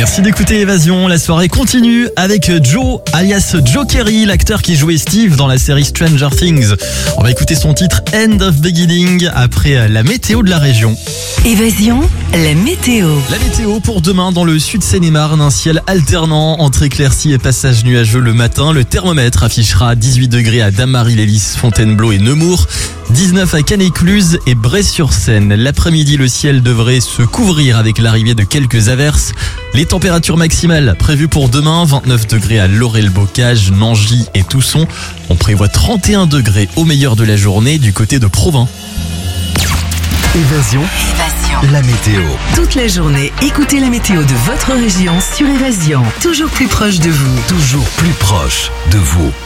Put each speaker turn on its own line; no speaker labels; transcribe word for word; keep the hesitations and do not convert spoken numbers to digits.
Merci d'écouter Évasion, la soirée continue avec Joe, alias Joe Kerry, l'acteur qui jouait Steve dans la série Stranger Things. On va écouter son titre End of Beginning après la météo de la région.
Évasion, la météo.
La météo pour demain dans le sud Seine-et-Marne, un ciel alternant entre éclaircies et passages nuageux le matin. Le thermomètre affichera dix-huit degrés à Damary-les-Lys, Fontainebleau et Nemours, dix-neuf à Cannes-Écluse et Bray-sur-Seine. L'après-midi, le ciel devrait se couvrir avec l'arrivée de quelques averses. Les températures maximales prévues pour demain, vingt-neuf degrés à Laurel-Bocage, Nangy et Tousson. On prévoit trente et un degrés au meilleur de la journée du côté de Provins.
Évasion,
Évasion.
la météo.
Toute la journée, écoutez la météo de votre région sur Évasion. Toujours plus proche de vous.
Toujours plus proche de vous.